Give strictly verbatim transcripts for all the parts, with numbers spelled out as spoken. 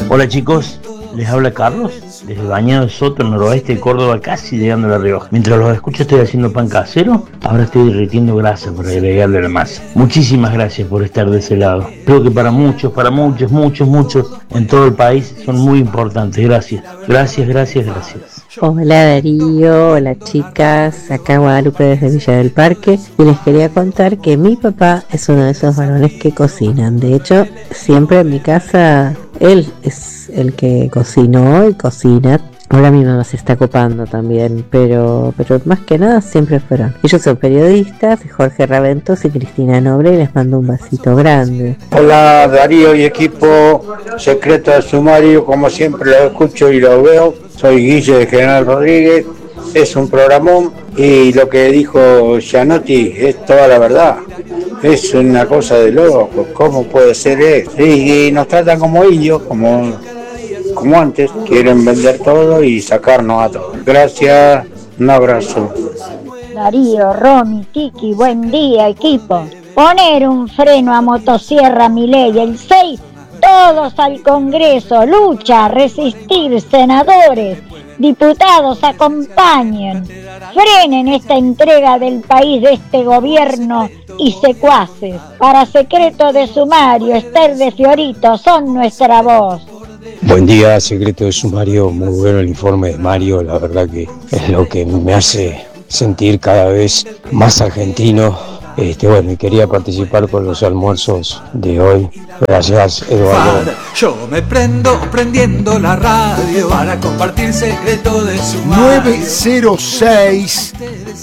Hola chicos, les habla Carlos, desde Bañado de Soto, noroeste de Córdoba, casi llegando a La Rioja. Mientras los escucho estoy haciendo pan casero, ahora estoy derritiendo grasa para agregarle a la masa. Muchísimas gracias por estar de ese lado. Creo que para muchos, para muchos, muchos, muchos en todo el país son muy importantes. Gracias, gracias, gracias, gracias. Hola Darío, hola chicas, acá Guadalupe desde Villa del Parque y les quería contar que mi papá es uno de esos varones que cocinan. De hecho, siempre en mi casa él es el que cocinó y cocina. Ahora mi mamá se está copando también, pero pero más que nada siempre fueron. Ellos son periodistas, Jorge Raventos y Cristina Nobre, y les mando un vasito grande. Hola Darío y equipo, secreto de sumario, como siempre lo escucho y lo veo. Soy Guille de General Rodríguez, es un programón y lo que dijo Gianotti es toda la verdad. Es una cosa de loco, ¿cómo puede ser eso? Sí, y nos tratan como indios, como... como antes, quieren vender todo y sacarnos a todos. Gracias, un abrazo. Darío, Romy, Kiki, buen día equipo. Poner un freno a motosierra Milei, el seis, todos al Congreso, lucha, resistir, senadores, diputados acompañen, frenen esta entrega del país de este gobierno y secuaces. Para secreto de sumario, Esther de Fiorito, son nuestra voz. Buen día, secreto de sumario, muy bueno el informe de Mario, la verdad que es lo que me hace sentir cada vez más argentino. Este, bueno, y quería participar con los almuerzos de hoy. Gracias, Eduardo. Yo me prendo prendiendo la radio para compartir secreto de sumario. nueve cero seis,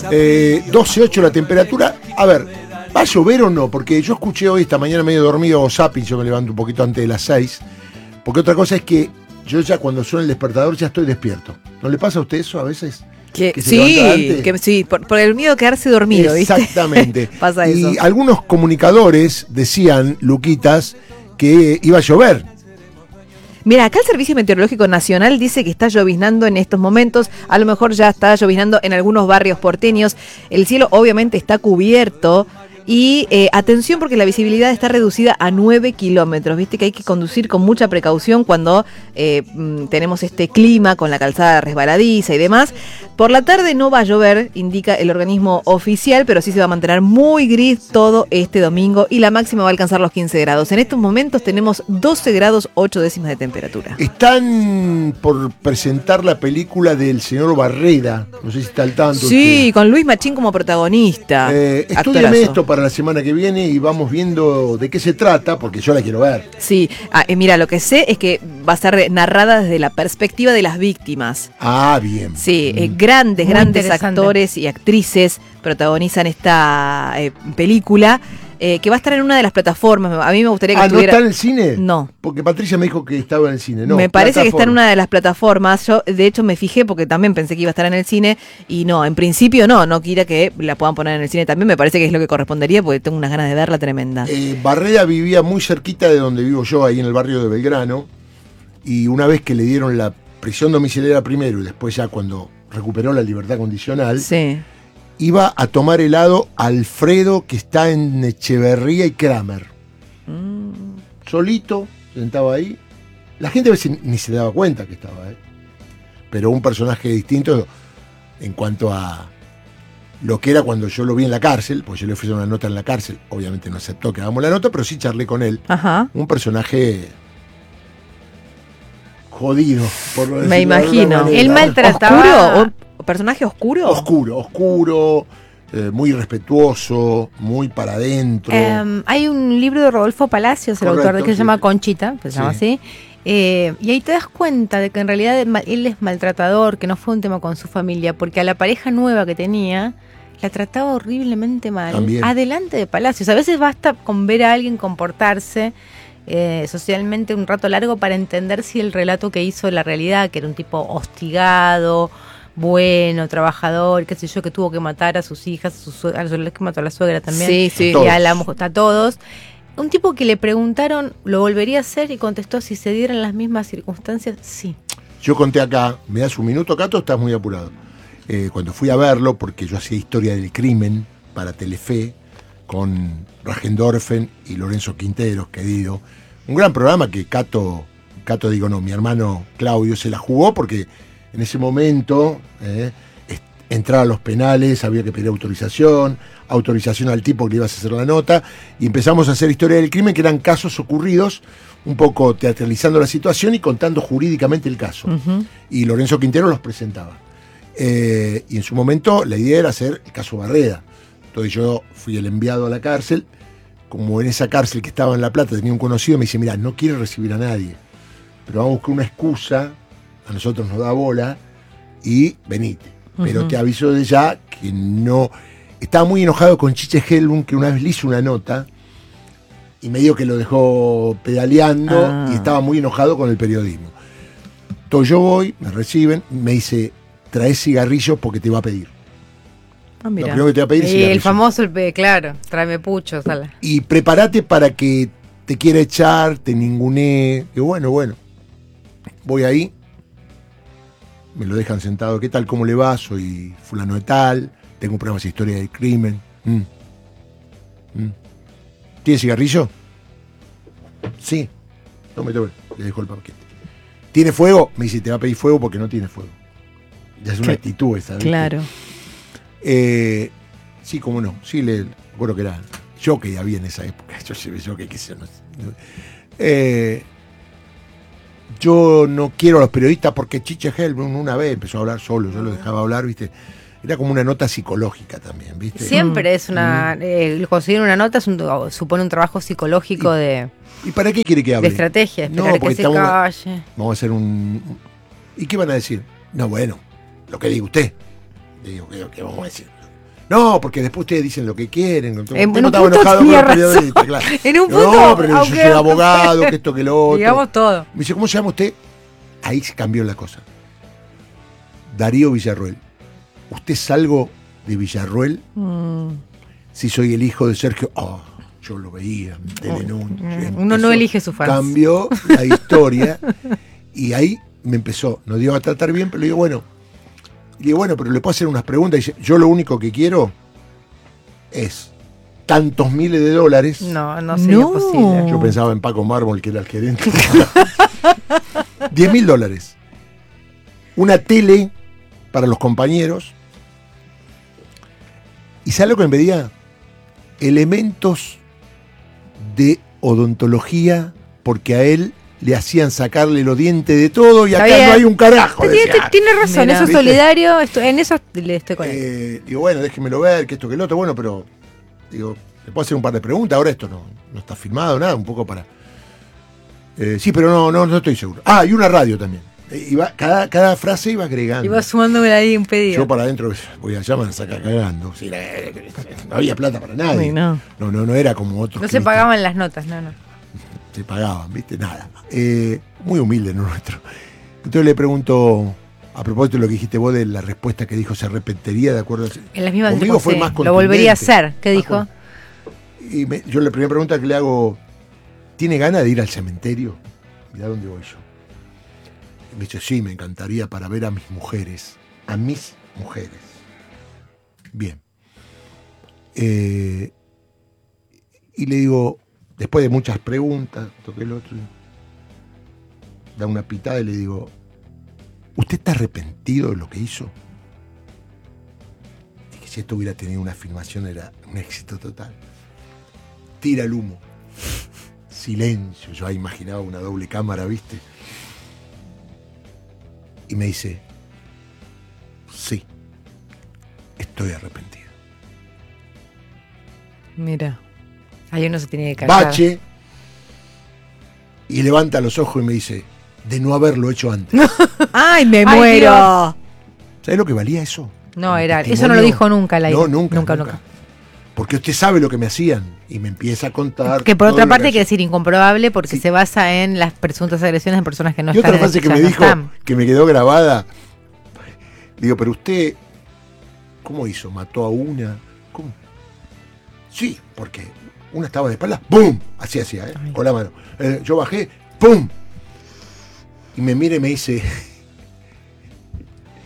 eh, doce ocho la temperatura. A ver, ¿va a llover o no? Porque yo escuché hoy, esta mañana medio dormido o zapping, yo me levanto un poquito antes de las seis. Porque otra cosa es que yo ya cuando suena el despertador ya estoy despierto. ¿No le pasa a usted eso a veces? Que, que se sí, que sí, por, por el miedo a quedarse dormido, ¿viste? Exactamente. Pasa eso. Y algunos comunicadores decían, Luquitas, que iba a llover. Mira, acá el Servicio Meteorológico Nacional dice que está lloviznando en estos momentos. A lo mejor ya está lloviznando en algunos barrios porteños. El cielo obviamente está cubierto. Y eh, atención porque la visibilidad está reducida a nueve kilómetros. Viste que hay que conducir con mucha precaución cuando eh, tenemos este clima con la calzada resbaladiza y demás. Por la tarde no va a llover, indica el organismo oficial, pero sí se va a mantener muy gris todo este domingo y la máxima va a alcanzar los quince grados. En estos momentos tenemos doce grados ocho décimas de temperatura. Están por presentar la película del señor Barrera. No sé si está al tanto. Sí, usted. Con Luis Machín como protagonista. Eh, Estúdiame esto para la semana que viene y vamos viendo de qué se trata, porque yo la quiero ver. Sí, ah, eh, mira, lo que sé es que va a ser narrada desde la perspectiva de las víctimas. Ah, bien. Sí, mm. eh, grandes, Muy grandes actores y actrices protagonizan esta eh, película. Eh, que va a estar en una de las plataformas. A mí me gustaría que ah, estuviera... ¿no está en el cine? No. Porque Patricia me dijo que estaba en el cine. No, me parece que está en una de las plataformas. Yo, de hecho, me fijé porque también pensé que iba a estar en el cine. Y no, en principio no. No quiera que la puedan poner en el cine también. Me parece que es lo que correspondería porque tengo unas ganas de verla tremenda. Eh, Barrera vivía muy cerquita de donde vivo yo, ahí en el barrio de Belgrano. Y una vez que le dieron la prisión domiciliaria primero y después ya cuando recuperó la libertad condicional... Sí. Iba a tomar helado Alfredo, que está en Echeverría y Kramer. Mm. Solito, sentaba ahí. La gente a veces ni se daba cuenta que estaba ahí. Pero un personaje distinto en cuanto a lo que era cuando yo lo vi en la cárcel, porque yo le ofrecí una nota en la cárcel. Obviamente no aceptó que hagamos la nota, pero sí charlé con él. Ajá. Un personaje jodido, por lo Me imagino. Él maltrataba... ¿Oscuro? ¿O personaje oscuro? Oscuro, oscuro, eh, muy respetuoso, muy para adentro. Eh, hay un libro de Rodolfo Palacios, el Correcto, autor de que sí, se llama sí. Conchita, que se Sí. llama así. Eh, y ahí te das cuenta de que en realidad él es maltratador, que no fue un tema con su familia, porque a la pareja nueva que tenía la trataba horriblemente mal. También. Adelante de Palacios. A veces basta con ver a alguien comportarse eh, socialmente un rato largo para entender si el relato que hizo la realidad, que era un tipo hostigado, bueno, trabajador, qué sé yo, que tuvo que matar a sus hijas, a, sus, a los que mató a la suegra también, Sí, sí. y a, la, a todos. Un tipo que le preguntaron, ¿lo volvería a hacer? Y contestó, si se dieran las mismas circunstancias, sí. Yo conté acá, ¿me das un minuto, Cato? Estás muy apurado. Eh, cuando fui a verlo, porque yo hacía historia del crimen para Telefe, con Rajendorfen y Lorenzo Quinteros, querido. Un gran programa que Cato Cato digo, no, mi hermano Claudio se la jugó porque en ese momento eh, est- entrar a los penales, había que pedir autorización, autorización al tipo que le ibas a hacer la nota, y empezamos a hacer historia del crimen, que eran casos ocurridos, un poco teatralizando la situación y contando jurídicamente el caso. Ujú. Y Lorenzo Quintero los presentaba. Eh, y en su momento la idea era hacer el caso Barreda. Entonces yo fui el enviado a la cárcel. Como en esa cárcel que estaba en La Plata tenía un conocido, me dice, mira, no quiero recibir a nadie, pero vamos a buscar una excusa, a nosotros nos da bola, y venite. Pero Ujú. te aviso de ya que no... Estaba muy enojado con Chiche Helbun, que una vez le hizo una nota, y medio que lo dejó pedaleando, Ah. y estaba muy enojado con el periodismo. Entonces yo voy, me reciben, me dice, trae cigarrillos porque te va a pedir. Ah, Lo mira. primero que te va a pedir es Y el cigarrillos. famoso, el pe- claro, tráeme puchos. ala. Y prepárate para que te quiera echar, te ningunee. Y bueno, bueno. Voy ahí, me lo dejan sentado. ¿Qué tal? ¿Cómo le va? Soy fulano de tal, tengo un programa de historia del crimen. Mm. Mm. ¿Tiene cigarrillo? Sí. Tome, tome. Le dejo el paquete. ¿Tiene fuego? Me dice, te va a pedir fuego porque no tiene fuego. Ya es una Cl- actitud esa, ¿viste? Claro. Eh, sí, cómo no. Sí, le recuerdo que era jockey había en esa época. Yo llevé jockey, qué sé yo, no sé. Eh, yo no quiero a los periodistas porque Chiche Helbun una vez empezó a hablar solo, yo lo dejaba hablar, ¿viste? Era como una nota psicológica también, ¿viste? Siempre es una. Eh, conseguir una nota es un- supone un trabajo psicológico de, ¿Y para qué quiere que de hable? estrategia. No, Esperar que porque se estamos- calle. Vamos a hacer un... ¿Y qué van a decir? No, bueno, lo que diga usted. Digo, ¿qué, qué vamos a decir? No, porque después ustedes dicen lo que quieren. Usted En un no estaba punto enojado con tenía los periodistas, razón. claro. En un Digo, punto, no, pero yo aunque- soy abogado, que esto, que lo otro. Digamos todo. Me dice, ¿cómo se llama usted? Ahí se cambió la cosa. Darío Villarroel. ¿Usted es algo de Villarroel? Mm. Si soy el hijo de Sergio. Oh, yo lo veía en Telenor. Uno no elige sus fans. Cambió la historia y ahí me empezó. Nos dio a tratar bien, pero le digo, bueno. Le digo, bueno, pero le puedo hacer unas preguntas. Y dice, yo lo único que quiero es tantos miles de dólares. No, no sería No. posible. Yo pensaba en Paco Mármol, que era el gerente. diez mil dólares. Una tele para los compañeros. ¿Y sabe lo que me pedía? Elementos de odontología, porque a él le hacían sacarle los dientes de todo y Está acá bien. no hay un carajo. Tiene, decía. tiene razón, Mirá. eso es ¿Viste? solidario. esto- en eso le estoy con él. Eh, digo, bueno, déjemelo ver, que esto, que lo otro. Bueno, pero digo, le puedo hacer un par de preguntas. Ahora esto no, no está filmado, nada, un poco para... Eh, sí, pero no, no, no estoy seguro. Ah, y una radio también. Eh, iba, cada, cada frase iba agregando. Iba sumándome ahí un pedido. Yo para adentro voy allá, me saca cagando. Sí, eh, no había plata para nadie. Ay, no. No, no, no era como otros. No que, se viste, pagaban las notas, no, no. Se pagaban, ¿viste? Nada. Eh, muy humilde no nuestro. Entonces le pregunto, a propósito de lo que dijiste vos de la respuesta que dijo, ¿se arrepentiría de acuerdo? En las mismas Conmigo fue sí, más lo volvería a contundente. hacer. ¿Qué Más dijo? con- Y me- yo la primera pregunta que le hago, ¿tiene ganas de ir al cementerio? Mirá dónde voy yo. Y me dice, sí, me encantaría para ver a mis mujeres. A mis mujeres. Bien. Eh, y le digo, después de muchas preguntas, toqué el otro, da una pitada y le digo, ¿usted está arrepentido de lo que hizo? Dije, si esto hubiera tenido una filmación era un éxito total. Tira el humo. Silencio. Yo ahí imaginaba una doble cámara, ¿viste? Y me dice, sí, estoy arrepentido. Mira. Ahí uno se tiene que callar. Bache. Y levanta los ojos y me dice, de no haberlo hecho antes. ¡Ay, me Ay, muero! Dios. ¿Sabes lo que valía eso? No, Como era, eso testimonio. no lo dijo nunca al aire. No, nunca, Nunca, nunca. nunca. Porque usted sabe lo que me hacían y me empieza a contar. Que por todo otra lo parte hay que hacía. decir incomprobable porque Sí. se basa en las presuntas agresiones de personas que no Y están. otra en el- frase que ya me no dijo, están. que me quedó grabada, digo, pero usted, ¿cómo hizo? ¿Mató a una? ¿Cómo? Sí, porque una estaba de espalda, ¡pum! Así hacía, ¿eh? Ay. Con la mano. Eh, yo bajé, ¡pum! Y me mira y me dice,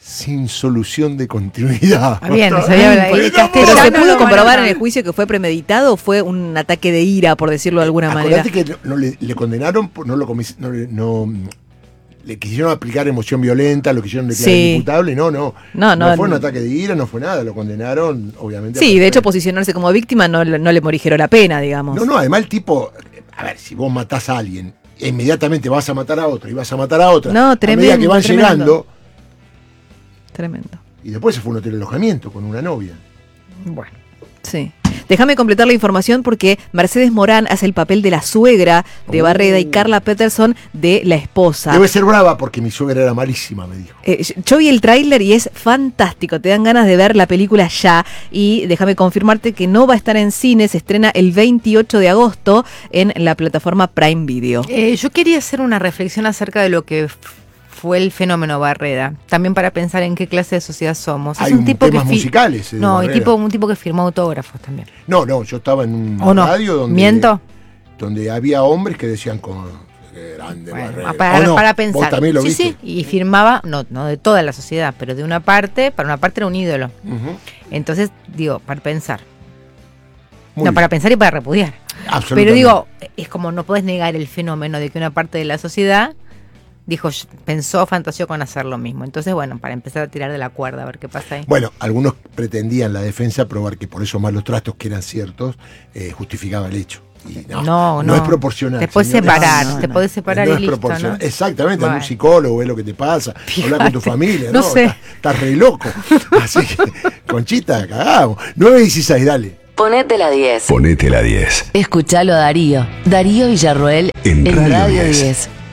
sin solución de continuidad. Ah, bien, sabía el Pero se pudo comprobar en el juicio que fue premeditado o fue un ataque de ira, por decirlo de alguna manera. Acordate que no, no le, le condenaron, por- no lo comis- no, le- no, le quisieron aplicar emoción violenta, lo quisieron declarar Sí. imputable, no, no, No, no, fue un no. ataque de ira, no fue nada, lo condenaron, obviamente. Sí, a- de hecho posicionarse como víctima no, le- no le morigeró la pena, digamos. No, no, además el tipo, a ver, si vos matás a alguien, e inmediatamente vas a matar a otro y vas a matar a otra. No, a medida tremendo, que van tremendo. llegando, Tremendo. y después se fue a un hotel de alojamiento con una novia. Bueno, sí. Déjame completar la información porque Mercedes Morán hace el papel de la suegra de Barreda y Carla Peterson de la esposa. Debe ser brava porque mi suegra era malísima, me dijo. Eh, yo vi el tráiler y es fantástico, te dan ganas de ver la película ya. Y déjame confirmarte que no va a estar en cine, se estrena el veintiocho de agosto en la plataforma Prime Video. Eh, yo quería hacer una reflexión acerca de lo que f- fue el fenómeno Barreda, también para pensar en qué clase de sociedad somos. Hay es un un tipo temas que fi- musicales, eh, de no, y Barreda. tipo, un tipo que firmó autógrafos también. No, no, yo estaba en un ¿O no? radio donde, ¿Miento? donde había hombres que decían como "Qué grande Bueno, Barreda". para, ¿O no? para ¿Vos pensar. también lo sí, viste? sí, y firmaba, no, no de toda la sociedad, pero de una parte, para una parte era un ídolo. Ujú. Entonces, digo, para pensar. Muy no, bien. para pensar y para repudiar. Absolutamente. Pero digo, es como no podés negar el fenómeno de que una parte de la sociedad dijo, pensó, fantaseó con hacer lo mismo. Entonces, bueno, para empezar a tirar de la cuerda, a ver qué pasa ahí. Bueno, algunos pretendían la defensa probar que por esos malos tratos que eran ciertos, eh, justificaba el hecho. Y no, No, no. es proporcional. Te podés señores. separar, No, no, te no. podés separar No y es listo, proporcional. ¿no? Exactamente, a Bueno. un psicólogo, ve lo que te pasa, habla con tu familia, no ¿no? sé. Estás, estás re loco. Así que, Conchita, cagamos. nueve dieciséis, dale. Ponete la diez. Ponete la diez. Escuchalo a Darío. Darío Villarroel En en Radio Radio diez. diez.